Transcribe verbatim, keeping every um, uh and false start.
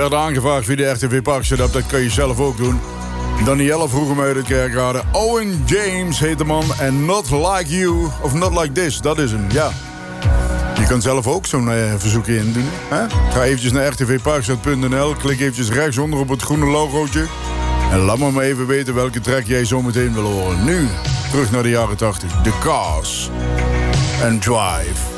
werd aangevraagd via de R T V Park Setup. Dat kan je zelf ook doen. Danielle vroeg hem uit het Kerkrade. Owen James heet de man. En Not Like You, of Not Like This, dat is hem, ja. Je kan zelf ook zo'n uh, verzoekje indoen. Hè? Ga eventjes naar r t v parkstad punt n l. Klik eventjes rechtsonder op het groene logootje. En laat me maar even weten welke track jij zo meteen wil horen. Nu, terug naar de jaren tachtig. The Cars and Drive.